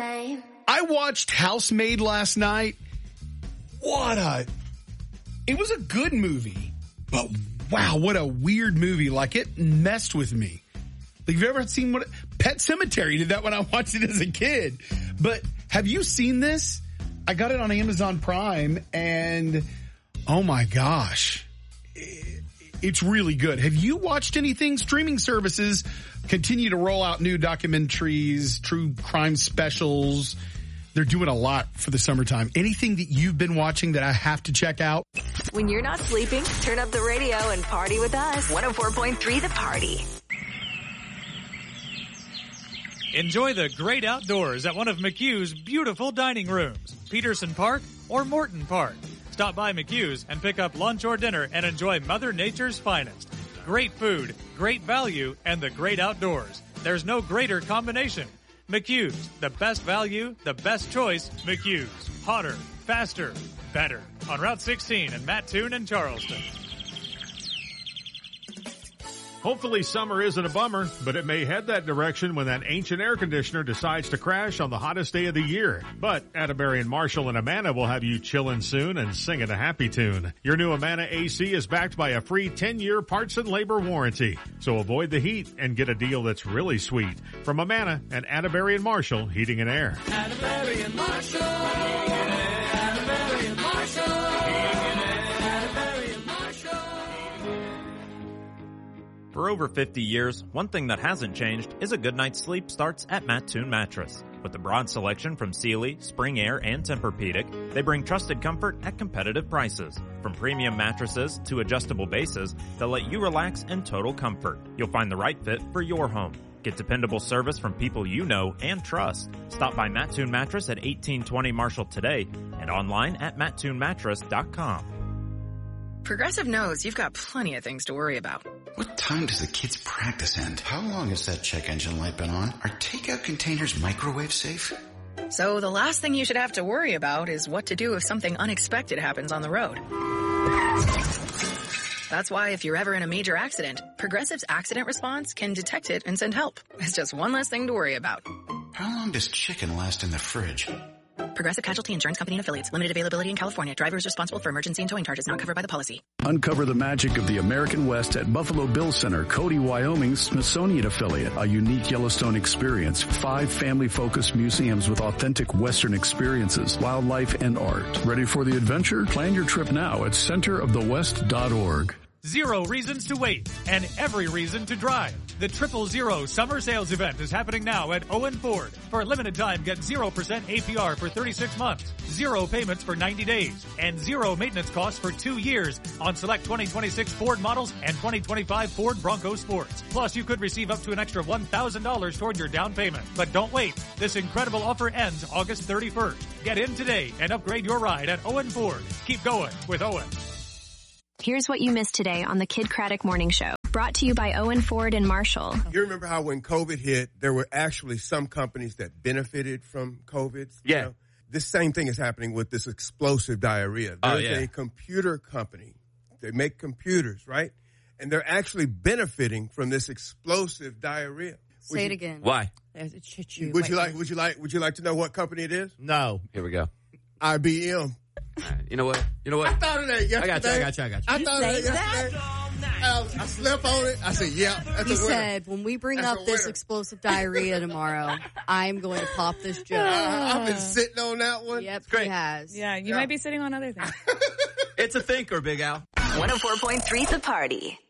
same. I watched Housemaid last night. It was a good movie, but wow, what a weird movie. Like, it messed with me. Like, have you ever seen Pet Sematary did that when I watched it as a kid. But have you seen this? I got it on Amazon Prime, and oh my gosh, it's really good. Have you watched anything? Streaming services continue to roll out new documentaries, true crime specials. They're doing a lot for the summertime. Anything that you've been watching that I have to check out? When you're not sleeping, turn up the radio and party with us. 104.3 The Party. Enjoy the great outdoors at one of McHugh's beautiful dining rooms, Peterson Park or Morton Park. Stop by McHugh's and pick up lunch or dinner and enjoy Mother Nature's finest. Great food, great value, and the great outdoors. There's no greater combination. McHugh's, the best value, the best choice, McHugh's. Hotter, faster, better. On Route 16 in Mattoon and Charleston. Hopefully summer isn't a bummer, but it may head that direction when that ancient air conditioner decides to crash on the hottest day of the year. But Atterbury and Marshall and Amana will have you chillin' soon and singing a happy tune. Your new Amana AC is backed by a free 10-year parts and labor warranty. So avoid the heat and get a deal that's really sweet. From Amana and Atterbury and Marshall Heating and Air. Atterbury and Marshall. Atterbury and Marshall. For over 50 years, one thing that hasn't changed is a good night's sleep starts at Mattoon Mattress. With a broad selection from Sealy, Spring Air, and Tempur-Pedic, they bring trusted comfort at competitive prices. From premium mattresses to adjustable bases, they'll let you relax in total comfort. You'll find the right fit for your home. Get dependable service from people you know and trust. Stop by Mattoon Mattress at 1820 Marshall today and online at mattoonmattress.com. Progressive knows you've got plenty of things to worry about. What time does the kids' practice end? How long has that check engine light been on? Are takeout containers microwave safe? So the last thing you should have to worry about is what to do if something unexpected happens on the road. That's why if you're ever in a major accident, Progressive's accident response can detect it and send help. It's just one less thing to worry about. How long does chicken last in the fridge? Progressive Casualty Insurance Company and Affiliates. Limited availability in California. Driver is responsible for emergency and towing charges not covered by the policy. Uncover the magic of the American West at Buffalo Bill Center, Cody, Wyoming's Smithsonian affiliate. A unique Yellowstone experience. 5 family-focused museums with authentic Western experiences, wildlife, and art. Ready for the adventure? Plan your trip now at centerofthewest.org. 0 reasons to wait and every reason to drive. The 000 Summer Sales Event is happening now at Owen Ford. For a limited time, get 0% APR for 36 months, 0 payments for 90 days, and 0 maintenance costs for 2 years on select 2026 Ford models and 2025 Ford Bronco Sports. Plus, you could receive up to an extra $1,000 toward your down payment. But don't wait. This incredible offer ends August 31st. Get in today and upgrade your ride at Owen Ford. Keep going with Owen. Here's what you missed today on the Kid Craddock Morning Show. Brought to you by Owen Ford and Marshall. You remember how when COVID hit, there were actually some companies that benefited from COVID? Yeah. You know? This same thing is happening with this explosive diarrhea. There's a computer company. They make computers, right? And they're actually benefiting from this explosive diarrhea. Say it again. Why? Would you like to know what company it is? No. Here we go. IBM. You know what? I thought of that yesterday. I got you. I thought of that yesterday. I slept on it. I said, yeah, that's He a winner. said, when we bring up this explosive diarrhea tomorrow, I'm going to pop this joke. I've been sitting on that one. Yep, it's great. He has. Yeah, you might be sitting on other things. It's a thinker, Big Al. 104.3 The Party.